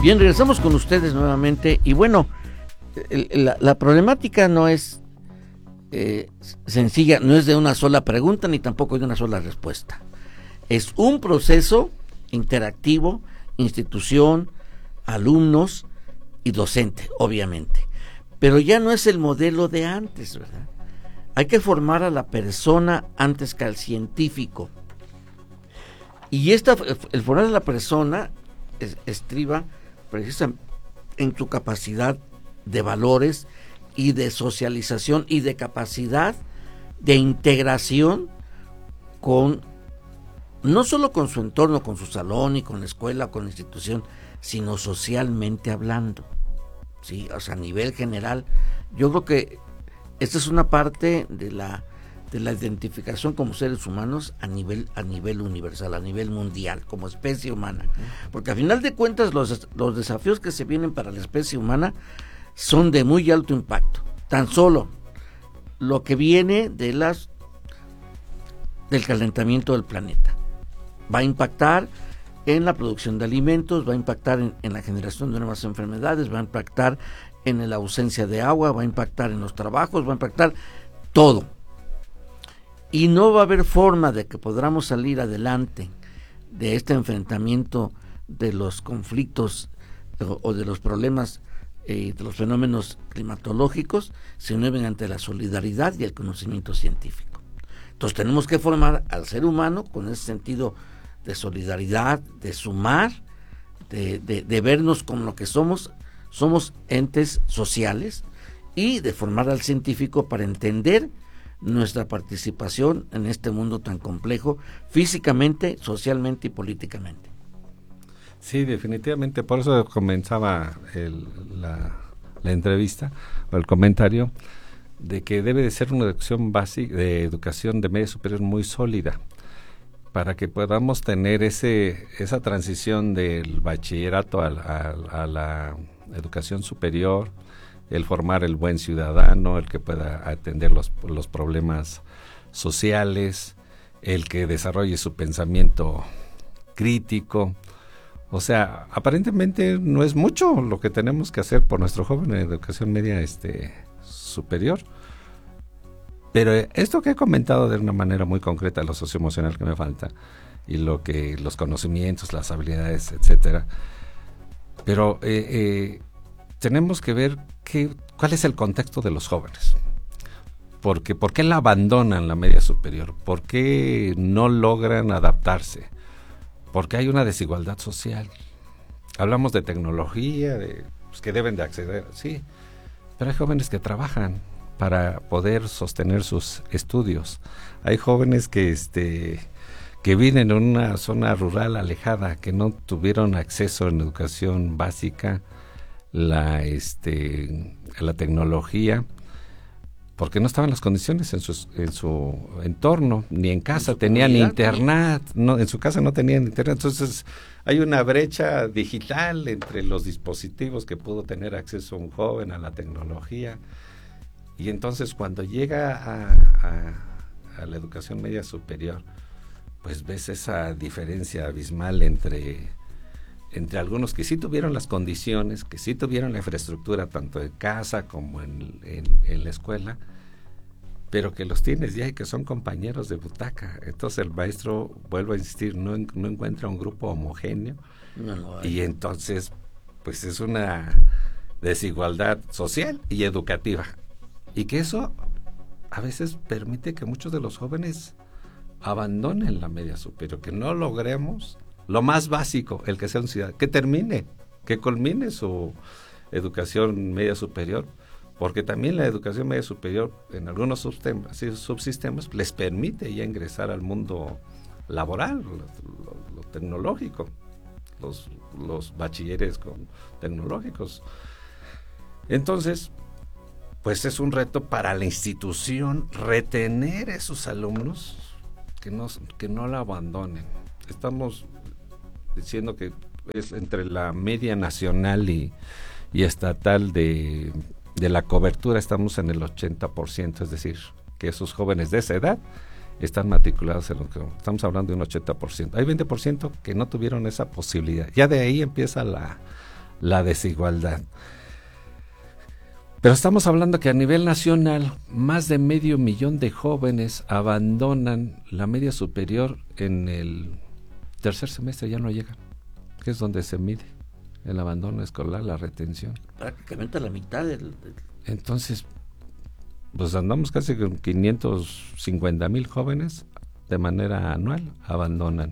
Bien, regresamos con ustedes nuevamente y bueno, la problemática no es sencilla, no es de una sola pregunta ni tampoco de una sola respuesta. Es un proceso interactivo, institución, alumnos y docente, obviamente. Pero ya no es el modelo de antes, ¿verdad? Hay que formar a la persona antes que al científico. Y el formar a la persona estriba precisamente en su capacidad de valores y de socialización y de capacidad de integración con, no solo con su entorno, con su salón y con la escuela, con la institución, sino socialmente hablando, ¿sí? O sea, a nivel general. Yo creo que esta es una parte de la identificación como seres humanos a nivel universal, a nivel mundial, como especie humana. Porque a final de cuentas los desafíos que se vienen para la especie humana son de muy alto impacto. Tan solo lo que viene del calentamiento del planeta va a impactar en la producción de alimentos, va a impactar en la generación de nuevas enfermedades, va a impactar en la ausencia de agua, va a impactar en los trabajos, va a impactar todo. Y no va a haber forma de que podamos salir adelante de este enfrentamiento de los conflictos o de los problemas, de los fenómenos climatológicos, sino mediante la solidaridad y el conocimiento científico. Entonces tenemos que formar al ser humano con ese sentido de solidaridad, de sumar, de vernos como lo que somos entes sociales, y de formar al científico para entender nuestra participación en este mundo tan complejo, físicamente, socialmente y políticamente. Sí, definitivamente, por eso comenzaba la entrevista o el comentario de que debe de ser una educación básica, de educación de media superior muy sólida, para que podamos tener esa transición del bachillerato a la educación superior, el formar el buen ciudadano, el que pueda atender los problemas sociales, el que desarrolle su pensamiento crítico. O sea, aparentemente no es mucho lo que tenemos que hacer por nuestro joven en educación media superior. Pero esto que he comentado de una manera muy concreta, lo socioemocional que me falta, y los conocimientos, las habilidades, etcétera. Pero tenemos que ver cuál es el contexto de los jóvenes. ¿Por qué la abandonan la media superior? ¿Por qué no logran adaptarse? Porque hay una desigualdad social. Hablamos de tecnología, que deben de acceder, sí, pero hay jóvenes que trabajan para poder sostener sus estudios. Hay jóvenes que viven en una zona rural alejada, que no tuvieron acceso en educación básica, a la tecnología, porque no estaban las condiciones en su entorno, ni en casa tenían internet, no, en su casa no tenían internet. Entonces hay una brecha digital entre los dispositivos que pudo tener acceso un joven a la tecnología, y entonces cuando llega a la educación media superior, pues ves esa diferencia abismal entre algunos que sí tuvieron las condiciones, que sí tuvieron la infraestructura tanto en casa como en la escuela, pero que los tienes ya y que son compañeros de butaca. Entonces el maestro, vuelvo a insistir, no encuentra un grupo homogéneo, y entonces pues es una desigualdad social y educativa, y que eso a veces permite que muchos de los jóvenes abandonen la media superior, que no logremos lo más básico, el que sea un ciudadano, que culmine su educación media superior, porque también la educación media superior en algunos subsistemas les permite ya ingresar al mundo laboral, lo tecnológico, los bachilleres tecnológicos. Entonces, pues es un reto para la institución retener a esos alumnos, que no la abandonen. Estamos diciendo que es entre la media nacional y estatal de la cobertura, estamos en el 80%, es decir, que esos jóvenes de esa edad están matriculados en lo que estamos hablando de un 80%. Hay 20% que no tuvieron esa posibilidad. Ya de ahí empieza la desigualdad. Pero estamos hablando que a nivel nacional, más de 500,000 de jóvenes abandonan la media superior en el tercer semestre, ya no llegan, que es donde se mide el abandono escolar, la retención. Prácticamente la mitad Entonces, pues andamos casi con 550,000 jóvenes de manera anual abandonan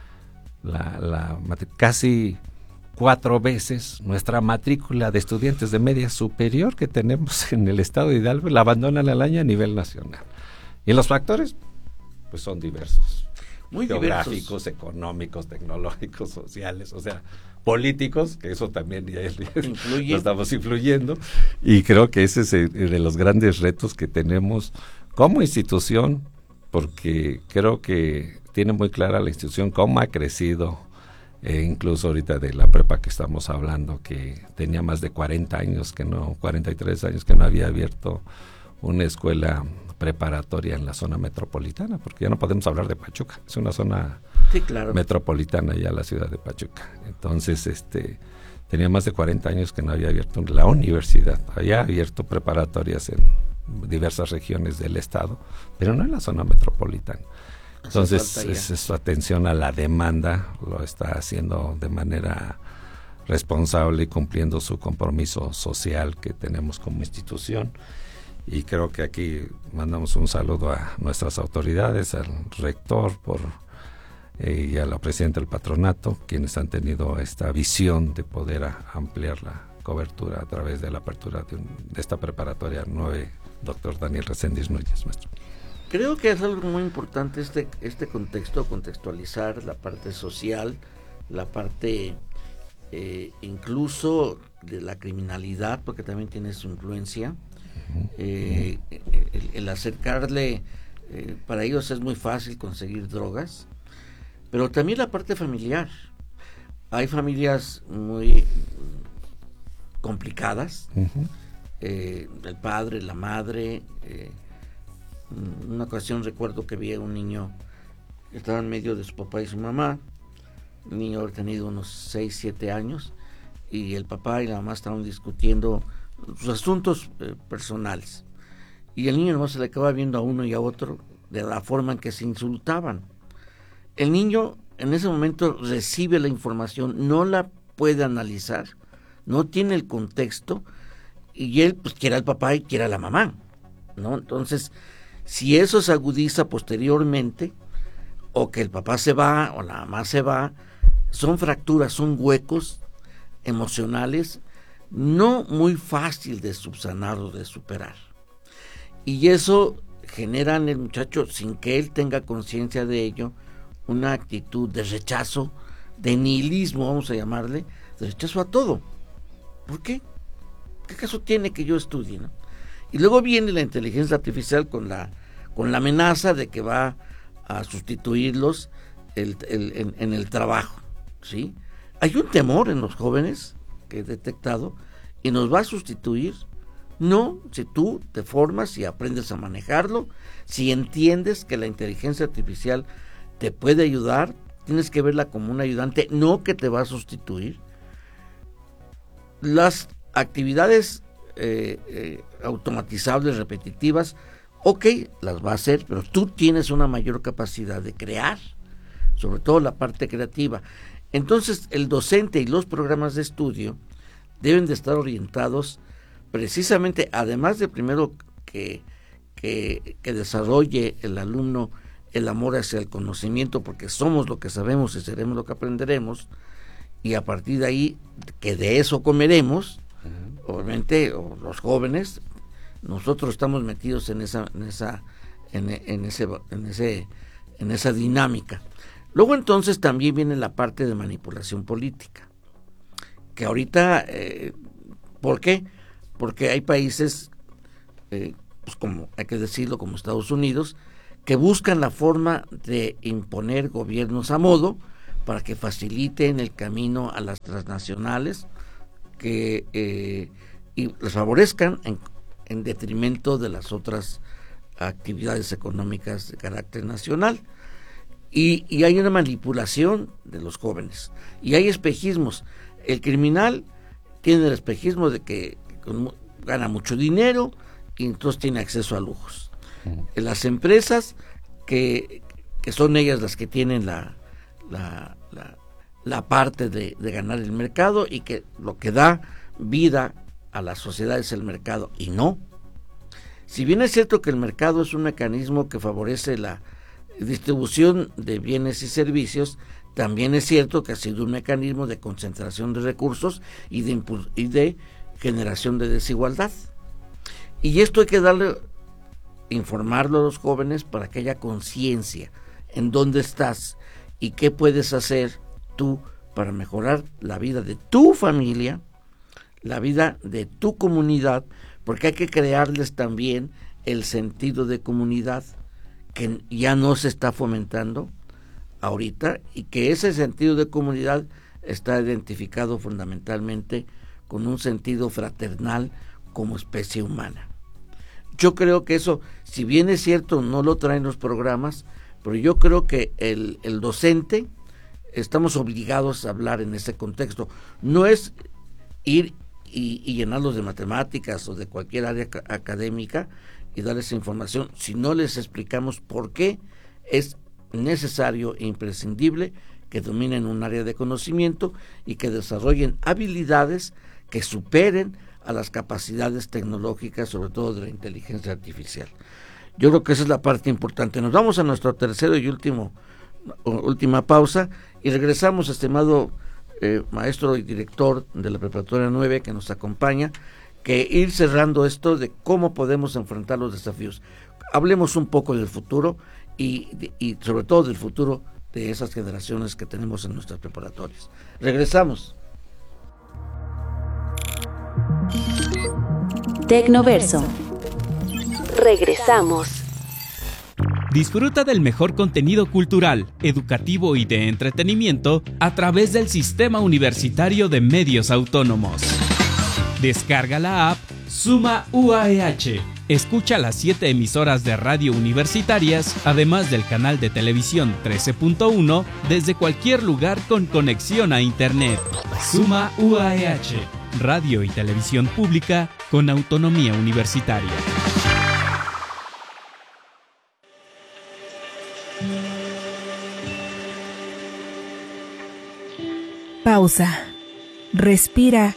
casi 4 veces nuestra matrícula de estudiantes de media superior que tenemos en el estado de Hidalgo, la abandonan al año a nivel nacional. Y los factores, pues son diversos. Muy geográficos, diversos. Económicos, tecnológicos, sociales, o sea, políticos, que eso también ya lo estamos influyendo, y creo que ese es de los grandes retos que tenemos como institución, porque creo que tiene muy clara la institución cómo ha crecido, incluso ahorita de la prepa que estamos hablando, que tenía más de 43 años que no había abierto una escuela preparatoria en la zona metropolitana, porque ya no podemos hablar de Pachuca, es una zona metropolitana ya la ciudad de Pachuca. Entonces, tenía más de 40 años que no había abierto la universidad, había abierto preparatorias en diversas regiones del estado, pero no en la zona metropolitana. Entonces, su atención a la demanda lo está haciendo de manera responsable y cumpliendo su compromiso social que tenemos como institución. Y creo que aquí mandamos un saludo a nuestras autoridades, al rector y a la presidenta del patronato, quienes han tenido esta visión de poder ampliar la cobertura a través de la apertura de esta preparatoria 9, doctor Daniel Reséndiz Núñez, maestro. Creo que es algo muy importante este contexto, contextualizar la parte social, la parte incluso de la criminalidad, porque también tiene su influencia. El acercarle, para ellos es muy fácil conseguir drogas, pero también la parte familiar. Hay familias muy complicadas, el padre, la madre. Una ocasión recuerdo que vi a un niño que estaba en medio de su papá y su mamá. El niño había tenido unos 6, 7 años y el papá y la mamá estaban discutiendo sus asuntos personales, y el niño nomás se le acaba viendo a uno y a otro de la forma en que se insultaban. El niño en ese momento recibe la información, no la puede analizar, no tiene el contexto, y él pues quiere al papá y quiere a la mamá, ¿no? Entonces, si eso se agudiza posteriormente, o que el papá se va o la mamá se va, son fracturas, son huecos emocionales no muy fácil de subsanar o de superar. Y eso genera en el muchacho, sin que él tenga conciencia de ello, una actitud de rechazo, de nihilismo, vamos a llamarle, de rechazo a todo. ¿Por qué? ¿Qué caso tiene que yo estudie, no? Y luego viene la inteligencia artificial con la amenaza de que va a sustituirlos en el trabajo, ¿sí? Hay un temor en los jóvenes que he detectado, y nos va a sustituir. No, si tú te formas y aprendes a manejarlo, si entiendes que la inteligencia artificial te puede ayudar, tienes que verla como un ayudante, no que te va a sustituir. Las actividades automatizables, repetitivas, ok, las va a hacer, pero tú tienes una mayor capacidad de crear, sobre todo la parte creativa. Entonces, el docente y los programas de estudio deben de estar orientados precisamente, además de primero que desarrolle el alumno el amor hacia el conocimiento, porque somos lo que sabemos y seremos lo que aprenderemos, y a partir de ahí, que de eso comeremos, obviamente, o los jóvenes, nosotros estamos metidos en esa dinámica. Luego entonces también viene la parte de manipulación política, que ahorita, ¿por qué? Porque hay países, pues como hay que decirlo, como Estados Unidos, que buscan la forma de imponer gobiernos a modo para que faciliten el camino a las transnacionales y les favorezcan en detrimento de las otras actividades económicas de carácter nacional. Y hay una manipulación de los jóvenes, y hay espejismos. El criminal tiene el espejismo de que gana mucho dinero y entonces tiene acceso a lujos. Las empresas que son ellas las que tienen la parte de ganar el mercado, y que lo que da vida a la sociedad es el mercado, y no. Si bien es cierto que el mercado es un mecanismo que favorece la distribución de bienes y servicios, también es cierto que ha sido un mecanismo de concentración de recursos y de generación de desigualdad. Y esto hay que informarlo a los jóvenes para que haya conciencia en dónde estás y qué puedes hacer tú para mejorar la vida de tu familia, la vida de tu comunidad, porque hay que crearles también el sentido de comunidad que ya no se está fomentando ahorita, y que ese sentido de comunidad está identificado fundamentalmente con un sentido fraternal como especie humana. Yo creo que eso, si bien es cierto, no lo traen los programas, pero yo creo que el docente estamos obligados a hablar en ese contexto. No es ir y llenarlos de matemáticas o de cualquier área académica y darles información, si no les explicamos por qué es necesario e imprescindible que dominen un área de conocimiento y que desarrollen habilidades que superen a las capacidades tecnológicas, sobre todo de la inteligencia artificial. Yo creo que esa es la parte importante. Nos vamos a nuestro tercero y última pausa y regresamos, estimado maestro y director de la Preparatoria 9 que nos acompaña, que ir cerrando esto de cómo podemos enfrentar los desafíos. Hablemos un poco del futuro y sobre todo del futuro de esas generaciones que tenemos en nuestras preparatorias. Regresamos. Tecnoverso. Regresamos. Disfruta del mejor contenido cultural, educativo y de entretenimiento a través del Sistema Universitario de Medios Autónomos. Descarga la app Suma UAEH. Escucha las 7 emisoras de radio universitarias, además del canal de televisión 13.1, desde cualquier lugar con conexión a Internet. Suma UAEH, radio y televisión pública con autonomía universitaria. Pausa. Respira.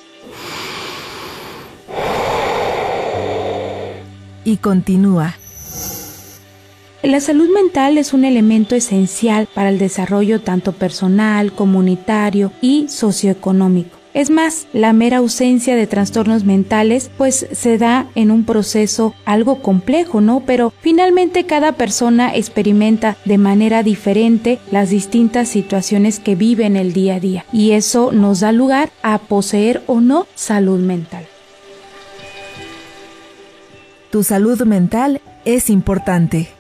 Y continúa. La salud mental es un elemento esencial para el desarrollo tanto personal, comunitario y socioeconómico. Es más, la mera ausencia de trastornos mentales pues se da en un proceso algo complejo, ¿no? Pero finalmente cada persona experimenta de manera diferente las distintas situaciones que vive en el día a día, y eso nos da lugar a poseer o no salud mental. Tu salud mental es importante.